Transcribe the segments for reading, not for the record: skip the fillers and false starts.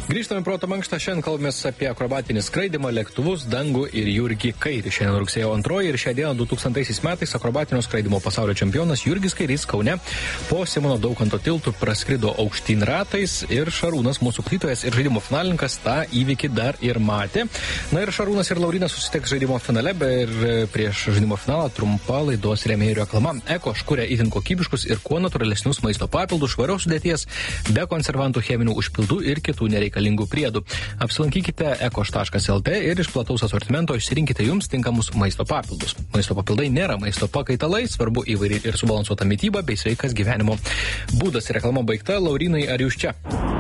Grįžtame proto mankštą, šiandien kalbamės apie akrobatinį skraidymą, lėktuvus, dangų ir Jurgį Kairį. Šiandien rugsėjo 2 ir šią dieną 2000 metais akrobatinio skraidimo pasaulio čempionas Jurgis Kairys Kaune po Simono Daukanto tiltų praskrido aukštyn ratais ir Šarūnas, mūsų klausytojas ir žaidimo finalininkas, tą įvykį dar ir matė. Na ir Šarūnas ir Laurynas susitiks žaidimo finale, ir prieš žaidimo finalą trumpa laidos rėmėjų reklama. Ekoš kuria itin kokybiškus ir kuo natūralesnius maisto papildus, švarios sudėties, be konservantų, cheminių užpildų ir kitų nereikalingų priedų. Apsilankykite ekoš.lt ir iš plataus asortimento išsirinkite jums tinkamus maisto papildus. Maisto papildai nėra maisto pakaitalai, svarbu įvairi ir subalansuota mytyba bei sveikas gyvenimo būdas. Reklama baigta. Laurinai, ar jūs čia?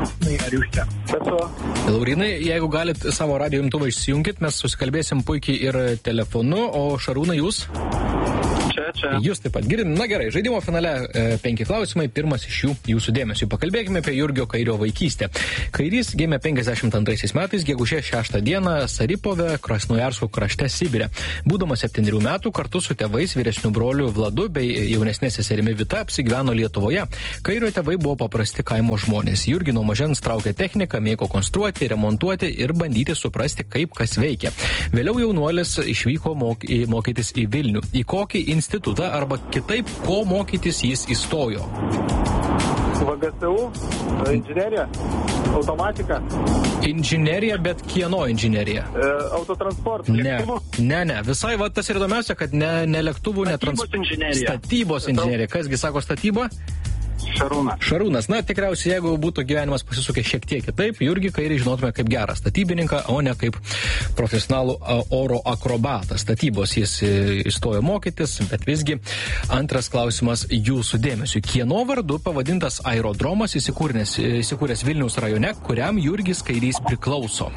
Laurinai, jeigu galit savo radijo imtuvą išsijunkit, mes susikalbėsim puikiai ir telefonu, o Šarūnai, jūs? Čia. Jūs taip pat girdim. Na gerai, žaidimo finale 5 klausimai, pirmas iš jų jūsų dėmesio. Pakalbėkime apie Jurgio Kairio vaikystę. Kairys gimė 52 metais, gegužės 6 dieną Saripove, Krasnojarsko krašte Sibire. Būdamas 7 metų, kartu su tėvais, vyresniu broliu Vladu bei jaunesnė seserimi Vita apsigyveno Lietuvoje. Kairio tėvai buvo paprasti kaimo žmonės. Jurgį nuo mažens traukė techniką, mėgo konstruoti, remontuoti ir bandyti suprasti, kaip kas veikia. Vėliau jaunuolis išvyko mokytis į Vilnių. Į kokį institutą arba kitaip, ko mokytis jis įstojo? VGSU, inžinerija, automatika. Inžinerija, bet kieno inžinerija? Autotransportas. Ne. Visai tas ir įdomiausia, kad ne lėktuvų, ne transporto. Statybos inžinerija. Kasgi sako statyba? Šarūnas. Na, tikriausiai, jeigu būtų gyvenimas pasisukę šiek tiek kitaip, Jurgį Kairį žinotume kaip gerą statybininką, o ne kaip profesionalų oro akrobatą. Statybos jis įstojo mokytis, bet visgi antras klausimas jūsų dėmesiu. Kieno vardu pavadintas aerodromas įsikūręs Vilniaus rajone, kuriam Jurgis Kairys priklauso?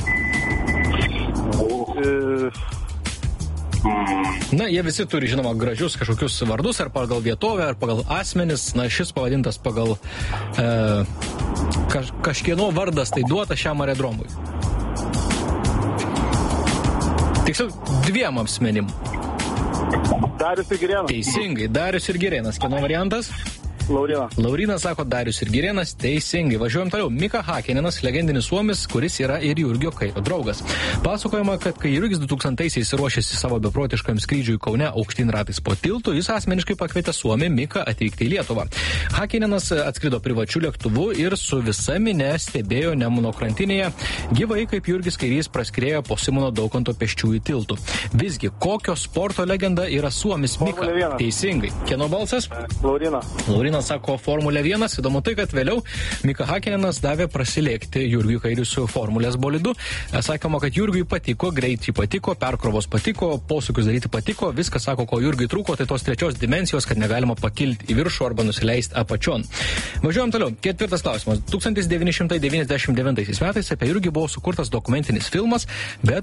Na, jie visi turi, žinoma, gražius kažkokius vardus, ar pagal vietovę, ar pagal asmenis. Na, šis pavadintas pagal kažkieno vardas, tai duota šiam aerodromui. Tiksliau, 2 asmenim. Darius ir Girėnas. Teisingai, Darius ir Girėnas. Kieno variantas? Laurynas sako Darius ir Girėnas, teisingai. Važiuojam toliau. Mika Hakenenas, legendinis suomis, kuris yra ir Jurgio Kairio draugas. Pasakojama, kad kai Jurgis 2000-aisiais ruošėsi savo beprotiškam skrydžiui Kaune aukštyn ratais po tiltu, jis asmeniškai pakvietė suomį Miką atvykti į Lietuvą. Hakenenas atskrido privačiu lėktuvu ir su visa mine stebėjo Nemuno krantinėje gyvai, kaip Jurgis Kairys praskriejo po Simono Daukanto pėsčiųjų tiltų. Visgi, kokio sporto legenda yra suomis Mika? Teisingai. Kieno balsas? Laurynas sako Formulė 1. Įdomu tai, kad vėliau Mika Hakenenas davė prasilėkti Jurgiui Kairiui su Formulės bolidu. Sakoma, kad Jurgiui patiko, greitį patiko, perkrovos patiko, posūkius daryti patiko. Viskas, sako, ko Jurgiui trūko, tai tos trečios dimensijos, kad negalima pakilti į viršų arba nusileisti apačion. Važiuojam toliau. 4 klausimas. 1999 metais apie Jurgį buvo sukurtas dokumentinis filmas, bet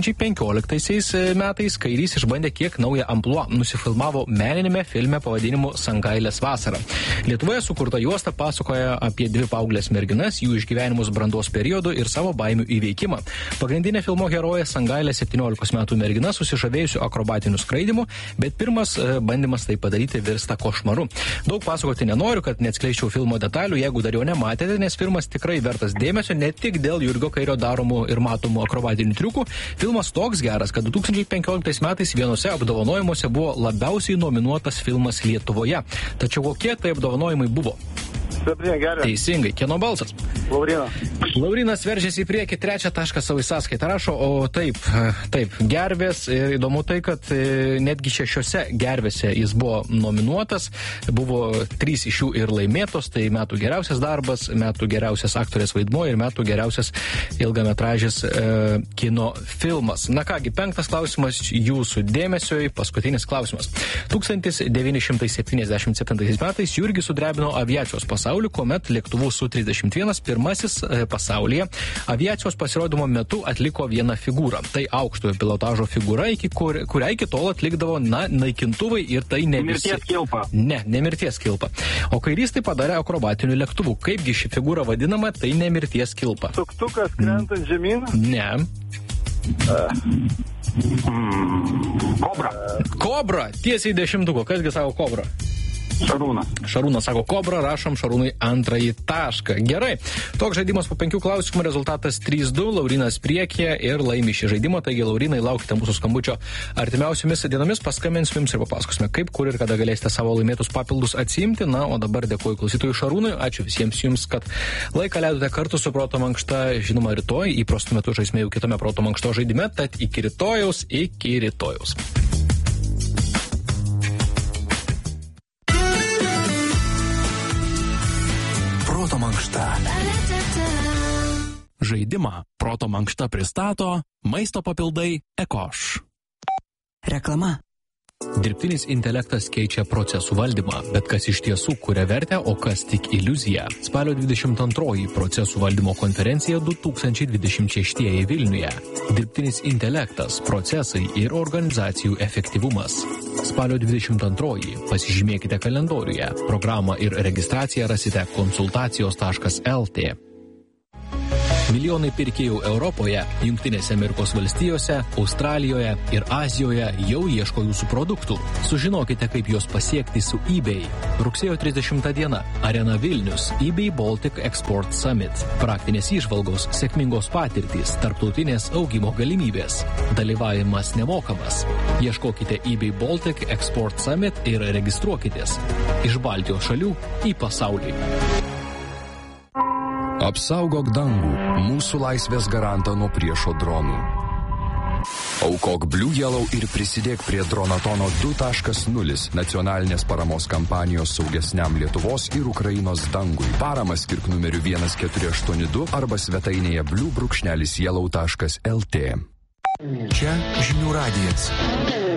2015 metais Kairys išbandė kiek naują amplua. Nusifilmavo meninėme filme pavadinimu Sangailės vasara. Lietuvoje sukurta juosta pasakoja apie 2 paauglės merginas, jų išgyvenimus brandos periodu ir savo baimių įveikimą. Pagrindinė filmo herojė Sangailė 17 metų mergina susižavėjusiu akrobatiniu skraidimu, bet pirmas bandymas tai padaryti virsta košmaru. Daug pasakoti nenoriu, kad neatskleisčiau filmo detalių, jeigu dar jo nematėte, nes filmas tikrai vertas dėmesio ne tik dėl Jurgio Kairio daromų ir matomų akrobatinių triukų. Filmas toks geras, kad 2015 metais vienose apdovanojimuose buvo labiausiai nominuotas filmas Lietuvoje. Tačiau kokie tai apdovanojimai buvo? Teisingai. Kieno balsas? Laurynas veržėsi į priekį, 3 tašką savo į sąskaitą rašo, o taip, gervės. Ir įdomu tai, kad netgi 6 gervėse jis buvo nominuotas, buvo 3 iš jų ir laimėtos, tai metų geriausias darbas, metų geriausias aktorės vaidmuo ir metų geriausias ilgametražis kino filmas. Na kągi, 5 klausimas jūsų dėmesioj, paskutinis klausimas. 1977 metais Jurgis sudrebino aviacijos pasaulį, kuomet lėktuvų Su-31 pirmasis pasaulyje aviacijos pasirodymo metu atliko vieną figūrą. Tai aukštojo pilotažo figūra, kurią iki tol atlikdavo naikintuvai ir tai ne visi. Mirties kilpa. Ne mirties kilpa. O Kairys tai padarė akrobatiniu lėktuvu. Kaipgi ši figūra vadinama, tai ne mirties kilpa. Tuktukas krentant žemyn? Ne. Kobra. Kobra. Tiesiai 10. Kasgi sako kobra? Šarūnas sako Kobra, rašom Šarūnui antrąjį tašką. Gerai, toks žaidimas po 5 klausimų, rezultatas 3-2, Laurinas priekyje ir laimi šį žaidimą, taigi Laurinai, laukite mūsų skambučio artimiausiomis dienomis, paskambinsim jums ir papasakosime, kaip, kur ir kada galėsite savo laimėtus papildus atsiimti. Na, o dabar dėkuoju klausytojui Šarūnui, ačiū visiems jums, kad laiką leidote kartu su Proto mankšta, žinoma, rytoj įprastu metu žaisime jau kitame Proto mankšto žaidime, tad iki rytojaus. Proto mankšta. Žaidimą Proto mankšta pristato maisto papildai Ekoš. Reklama. Dirbtinis intelektas keičia procesų valdymą, bet kas iš tiesų kuria vertę, o kas tik iliuzija. Spalio 22 procesų valdymo konferencija 2026 Vilniuje. Dirbtinis intelektas, procesai ir organizacijų efektyvumas. Spalio 22 pasižymėkite kalendoriuje. Programą ir registraciją rasite konsultacijos.lt. Milijonai pirkėjų Europoje, Jungtinėse Amerikos valstijose, Australijoje ir Azijoje jau ieško jūsų produktų. Sužinokite, kaip juos pasiekti su eBay. Rugsėjo 30 diena. Arena Vilnius, eBay Baltic Export Summit. Praktinės įžvalgos, sėkmingos patirtys, tarptautinės augimo galimybės. Dalyvavimas nemokamas. Ieškokite eBay Baltic Export Summit ir registruokitės. Iš Baltijos šalių į pasaulį. Apsaugok dangų, mūsų laisvės garantą nuo priešo dronų. Aukok Blue Yellow ir prisidėk prie Dronatono 2.0 nacionalinės paramos kampanijos saugesniam Lietuvos ir Ukrainos dangui. Paramą skirk numeriu 1482 arba svetainėje blue-yellow.lt. Čia Žinių radijas.